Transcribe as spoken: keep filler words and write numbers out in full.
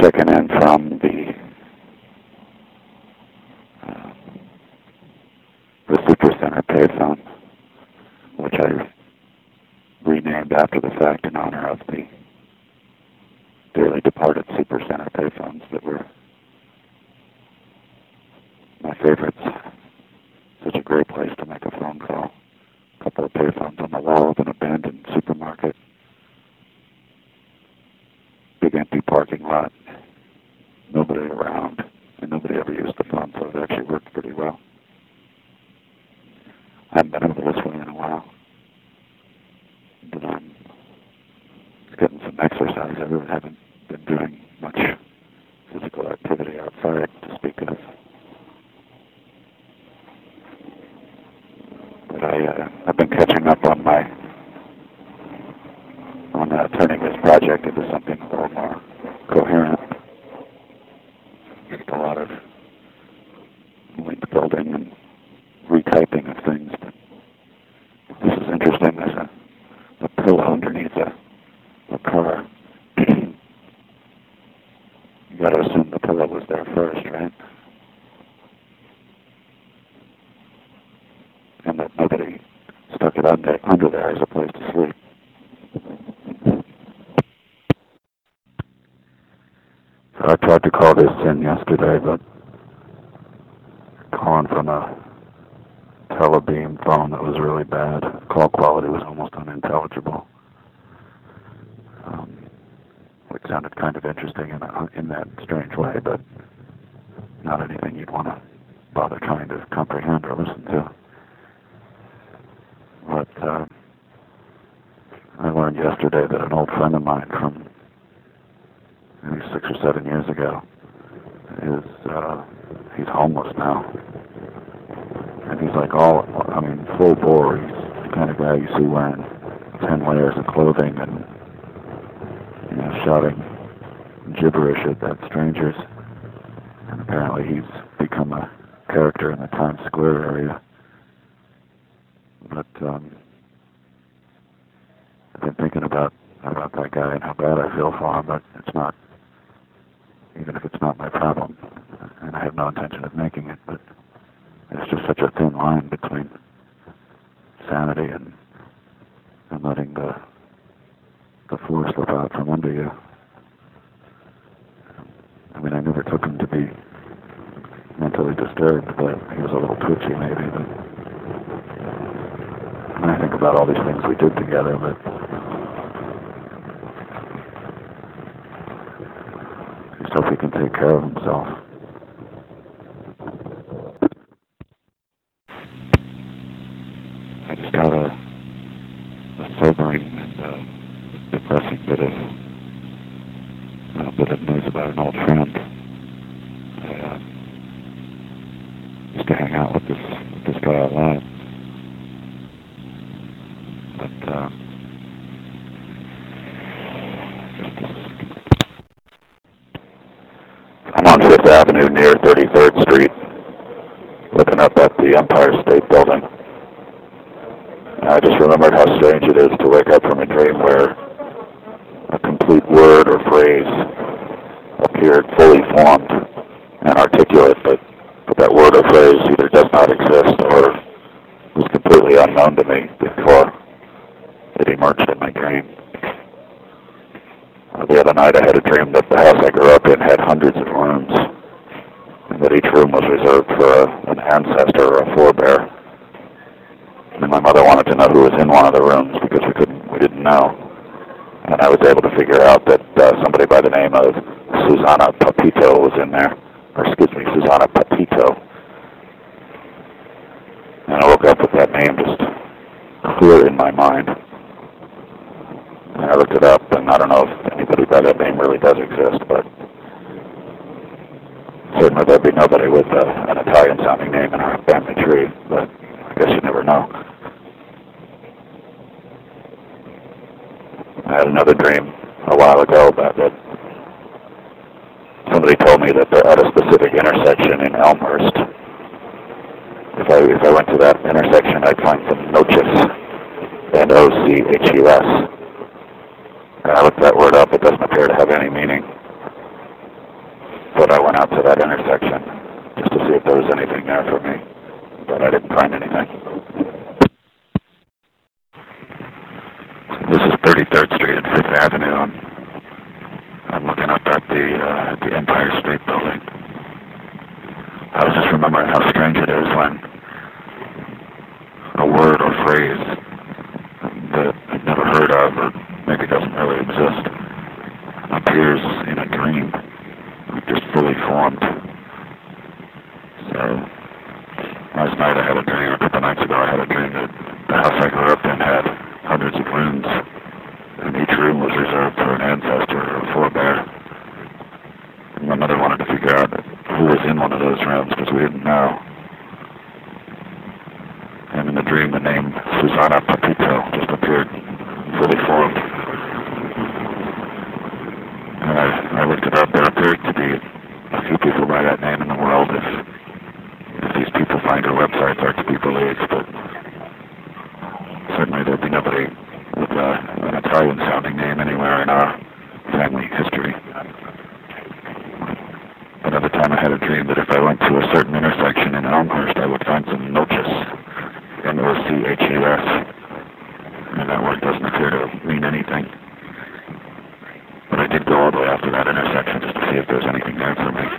checking in from the uh, the Supercenter payphone, which I renamed after the fact in honor of the dearly departed Supercenter payphones that were my favorites. Such a great place to make a phone call. A couple of payphones on the wall of an abandoned supermarket. Big empty parking lot. Nobody around. And nobody ever used the phone, so it actually worked pretty well. I haven't been over this way in a while. But I'm getting some exercise. I really haven't been doing much physical activity outside to speak of. But I, uh, I've been catching up on my, on uh, turning this project into something a little more coherent. Just a lot of link building and retyping of things. But this is interesting. There's a, a pillow underneath a, a car. You got to assume the pillow was there first, right? And that nobody stuck it under, under there as a place to sleep. So I tried to call this in yesterday, but calling from a Telebeam phone that was really bad. Call quality was almost unintelligible. Um, which sounded kind of interesting in, a, in that strange way, but not anything you'd want to bother trying to comprehend or listen to. But uh, I learned yesterday that an old friend of mine from maybe six or seven years ago is, uh, he's homeless now. And he's like all, I mean, full bore. He's the kind of guy you see wearing ten layers of clothing and, you know, shouting gibberish at, at strangers. And apparently he's become a character in the Times Square area. But um, I've been thinking about about that guy and how bad I feel for him, but it's not, even if it's not my problem, and I have no intention of making it, but it's just such a thin line between sanity and, and letting the the floor slip out from under you. I mean, I never took him to be mentally disturbed, but he was a little twitchy maybe, but and I think about all these things we did together, but I just hope he can take care of himself. I just got a, a sobering and uh, depressing bit of a bit of news about an old friend. I uh, used to hang out with this with this guy a lot. But, uh, I'm on Fifth Avenue near thirty-third Street, looking up at the Empire State Building. And I just remembered how strange it is to wake up from a dream where a complete word or phrase appeared fully formed and articulate, but, but that word or phrase either does not exist or was completely unknown to me before it emerged in my dream. Uh, the other night I had a dream that the house I grew up in had hundreds of rooms, and that each room was reserved for a, an ancestor or a forebear. And my mother wanted to know who was in one of the rooms because we couldn't, we didn't know. And I was able to figure out that uh, somebody by the name of Susanna Papito was in there, or excuse me, Susanna Papito. And I woke up with that name just clear in my mind. And I looked it up, and I don't know if anybody by that name really does exist, but certainly there'd be nobody with uh, an Italian-sounding name in our family tree, but I guess you never know. I had another dream a while ago about that. Somebody told me that they're at a specific intersection in Elmhurst. If I if I went to that intersection, I'd find some noches, N O C H U S. And I looked that word up. It doesn't appear to have any meaning. that I went out to that intersection just to see if there was anything there for me, but I didn't find anything. This is thirty-third Street and Fifth Avenue. I'm, I'm looking up at the, uh, at the Empire State Building. I was just remembering how strange it is when a word or phrase that I've never heard of, or maybe doesn't really exist, appears in a dream, just fully formed. So, last night I had a dream, a couple nights ago I had a dream that the house I grew up in had hundreds of rooms, and each room was reserved for an ancestor or a forebear. And my mother wanted to figure out who was in one of those rooms, because we didn't know. And in the dream, the name Susana Papito just appeared, fully formed. And I, I looked it up. There appears to be a few people by that name in the world. If, if these people find our websites are to be believed, but certainly there'd be nobody with uh, an Italian-sounding name anywhere in our family history. Another time I had a dream that if I went to a certain intersection in Elmhurst, I would find some noches, N O C H U S, and that word doesn't appear to mean anything. But I did go all the way after that intersection just to see if there's anything there for me.